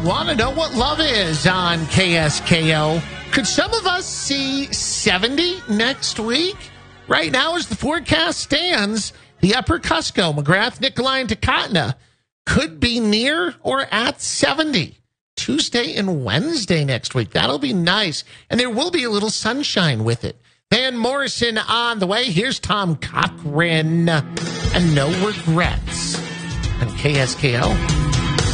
Want to know what love is on KSKO? Could some of us see 70 next week? Right now, as the forecast stands, the Upper Cusco, McGrath, Nikolai, and Takatna could be near or at 70. Tuesday and Wednesday next week. That'll be nice. And there will be a little sunshine with it. Van Morrison on the way. Here's Tom Cochrane. And no regrets on KSKO.